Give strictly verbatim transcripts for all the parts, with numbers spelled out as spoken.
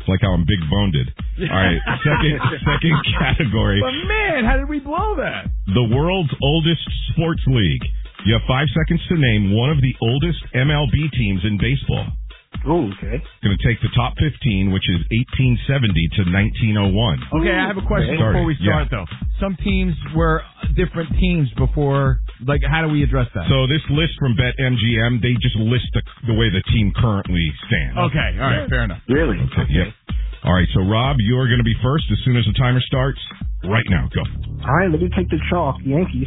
like how I'm big boned. All right, second second category. But man, how did we blow that? The world's oldest sports league. You have five seconds to name one of the oldest M L B teams in baseball. Oh, okay. Going to take the top fifteen, which is eighteen seventy to nineteen oh one. Okay, I have a question Sorry. before we start, yeah. though. Some teams were different teams before. Like, how do we address that? So this list from BetMGM, they just list the, the way the team currently stands. Okay, all right, fair enough. Really? Okay, okay. Yep. All right, so Rob, you are going to be first as soon as the timer starts. Right now, go. All right, let me take the chalk. Yankees.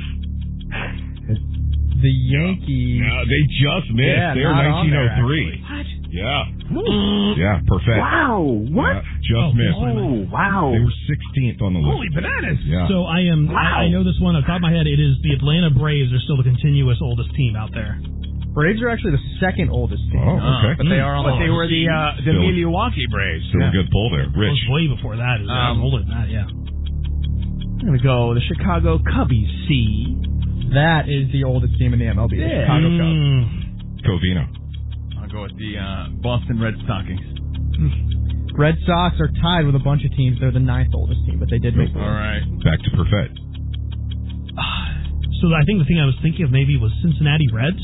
The Yankees. Yeah, they just missed. Yeah, They're not on nineteen oh there, three. What? Yeah. Yeah, perfect. Wow, what? Yeah, just Oh, missed. Oh, wow. They were sixteenth on the list. Holy bananas! Yeah. So I am. Wow. I, I know this one off the top of my head. It is the Atlanta Braves are still the continuous oldest team out there. Braves are actually the second oldest team. Oh, okay. But they are on But the they were the uh, the Still- Milwaukee Braves. Still a good pull there. It Rich. was way before that. It was Um, older than that. Yeah. I'm gonna go the Chicago Cubbies. C. That is the oldest team in the M L B. The Yeah. Chicago Cubs. Mm. Covino. I'll go with the uh, Boston Red Stockings. Red Sox are tied with a bunch of teams. They're the ninth oldest team, but they did make the All right. Back to Perfett. So I think the thing I was thinking of maybe was Cincinnati Reds.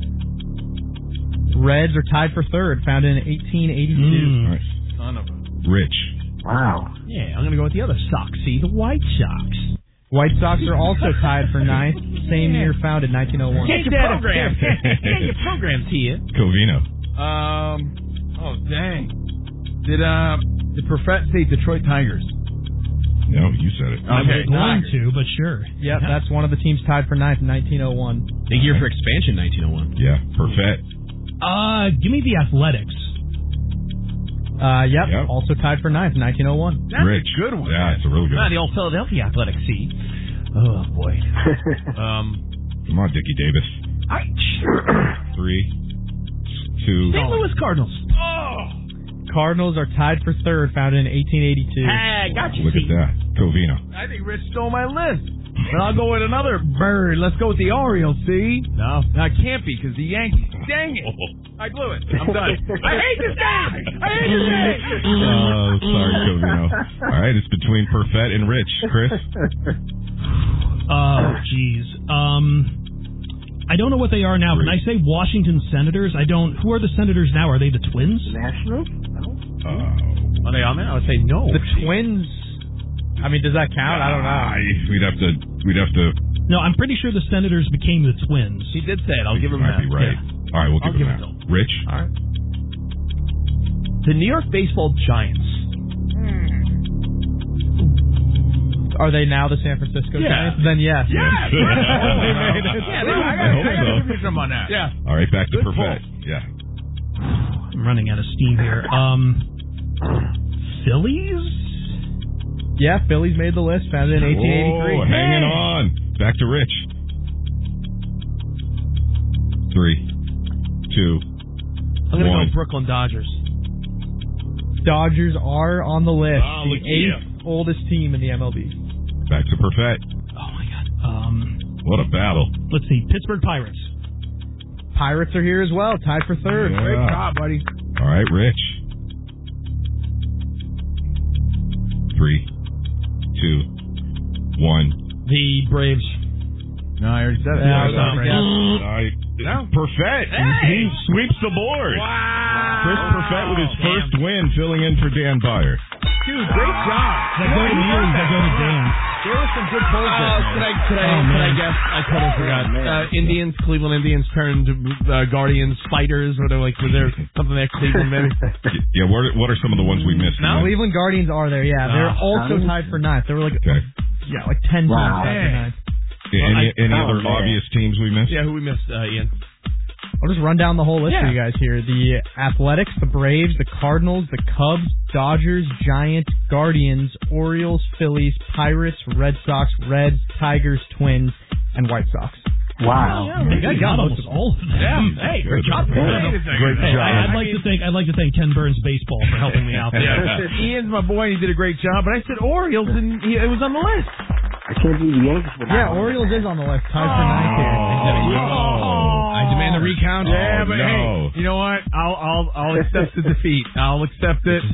Reds are tied for third, founded in eighteen eighty-two. Mm. All right. Son of a. Rich. Wow. Yeah, I'm gonna go with the other Sox. C. The White Sox. White Sox are also tied for ninth, same year, founded nineteen oh one. Get your program. Get your program to you. Covino. Um. Oh dang. Did uh did Perfett say Detroit Tigers? No, you said it. I Okay, was going Tigers. to, but sure. Yep, that's one of the teams tied for ninth in nineteen oh one. Big year for expansion, nineteen oh one. Yeah, Perfett. Uh, give me the Athletics. Uh, yep, Yep. also tied for ninth in nineteen oh one. That's Rich. a good one. Yeah, it's a really good Ah, one. the old Philadelphia Athletic C. Oh boy. um. Come on, Dickie Davis. I, Three, two. Saint Louis Cardinals. Cardinals are tied for third, founded in eighteen eighty-two. Hey, got you. Look at C. that. Covino. I think Rich stole my list. But I'll go with another bird. Let's go with the Orioles, see? No. No, it can't be, because the Yankees. Dang it. I blew it. I'm done. I hate this guy. I hate this guy. Oh, sorry, Covino. All right, it's between Perfett and Rich. Chris? Oh, jeez. Um, I don't know what they are now. Can I say Washington Senators? I don't. Who are the Senators now? Are they the Twins? Nationals? Oh. Are they on there? I would say no. The Twins. I mean, does that count? I don't know. Ah, we'd have to. We'd have to. No, I'm pretty sure the Senators became the Twins. He did say it. I'll I think give you him might that. be right. Yeah. All right, we'll I'll give him give it that. to him. Rich? All right. The New York Baseball Giants. Are they now the San Francisco Yeah. Giants? Then yes. Yes! They made it. Yeah, they, I I got hope I got so. to give you some on that. Yeah. All right, back to Good Perfett. Yeah. I'm running out of steam here. Um, Phillies? Yeah, Phillies made the list, founded in eighteen eighty-three. Oh, hanging on. Back to Rich. Three, two, I'm going to one. go Brooklyn Dodgers. Dodgers are on the list, Oh, look the at eighth oldest team in the M L B. Back to Perfett. Oh, my God. Um, What a battle. let's see. Pittsburgh Pirates. Pirates are here as well, tied for third. Yeah. Great job, buddy. All right, Rich. Three, two, one. The Braves. No, I already said it. Yeah, I Yeah, was already yeah. All right. No. Perfett. Hey! He sweeps the board. Wow. Chris Perfett with his first win, filling in for Dan Byer. Dude, great job. Does that go to me or does that go to Dan? There was some good polls. Oh, could I, could I, Oh, could I man. guess? I totally forgot. Uh, Indians, Cleveland Indians turned uh, Guardians, Spiders, or they're like, was there something there, Cleveland maybe? Yeah, what are, what are some of the ones we missed? No. Cleveland Guardians are there, yeah. They're Oh, also tied for ninth. They were like, Okay. yeah, like ten Wow. teams tied for Hey. ninth. Yeah, any I- any oh, other man. obvious teams we missed? Yeah, who we missed, uh, Ian? I'll just run down the whole list Yeah. for you guys here. The Athletics, the Braves, the Cardinals, the Cubs, Dodgers, Giants, Guardians, Orioles, Phillies, Pirates, Red Sox, Reds, Tigers, Twins, and White Sox. Wow. I think I got almost all of them. Yeah. Hey, great job. Great Hey, job. I, I'd like to thank I'd like to thank Ken Burns Baseball for helping me out there. Yeah. Ian's my boy. He did a great job. But I said Orioles, and he, it was on the list. I can't believe the Yankees were Yeah, not on Orioles is on the list, tied for ninth here. Oh. I demand a recount. Yeah, but no. hey, you know what? I'll I'll I'll accept the defeat. I'll accept it.